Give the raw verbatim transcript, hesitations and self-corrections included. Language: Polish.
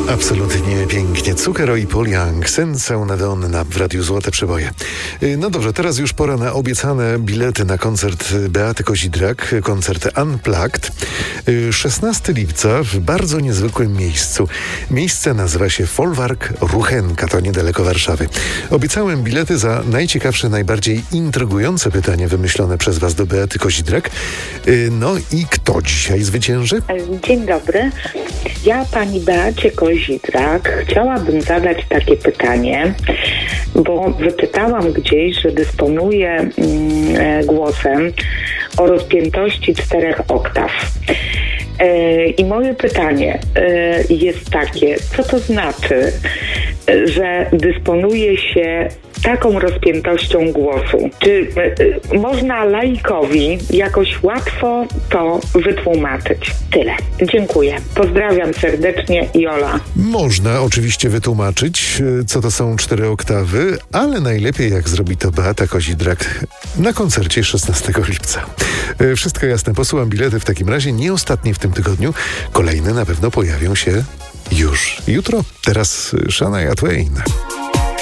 Absolutnie pięknie. Zucchero i Paul Young, Senza una donna w Radiu Złote Przeboje. No dobrze, teraz już pora na obiecane bilety na koncert Beaty Kozidrak, koncert Unplugged. szesnastego lipca w bardzo niezwykłym miejscu. Miejsce nazywa się Folwark Ruchenka, to niedaleko Warszawy. Obiecałem bilety za najciekawsze, najbardziej intrygujące pytanie wymyślone przez Was do Beaty Kozidrak. No i kto dzisiaj zwycięży? Dzień dobry. Ja pani Beacie Kozidrak chciałabym zadać takie pytanie, bo wyczytałam gdzieś, że dysponuję mm, głosem o rozpiętości czterech oktaw. E, I moje pytanie e, jest takie, co to znaczy, e, że dysponuje się taką rozpiętością głosu? Czy e, można laikowi jakoś łatwo to wytłumaczyć? Tyle. Dziękuję. Pozdrawiam serdecznie, Jola. Można oczywiście wytłumaczyć, co to są cztery oktawy, ale najlepiej jak zrobi to Beata Kozidrak na koncercie szesnastego lipca. Wszystko jasne. Posyłam bilety w takim razie, nie ostatnie w tym tygodniu. Kolejne na pewno pojawią się już jutro. Teraz Shania Twain.